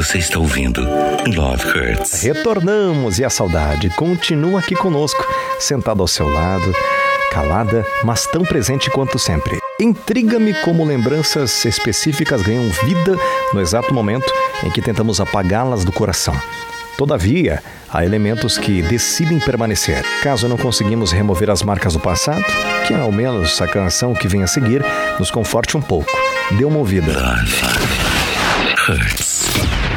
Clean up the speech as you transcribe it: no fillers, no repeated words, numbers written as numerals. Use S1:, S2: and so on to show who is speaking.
S1: Você está ouvindo Love Hurts.
S2: Retornamos e a saudade continua aqui conosco, sentada ao seu lado, calada, mas tão presente quanto sempre. Intriga-me como lembranças específicas ganham vida no exato momento em que tentamos apagá-las do coração. Todavia, há elementos que decidem permanecer. Caso não conseguimos remover as marcas do passado, que ao menos a canção que vem a seguir nos conforte um pouco. Dê uma ouvida.
S1: Love Hurts.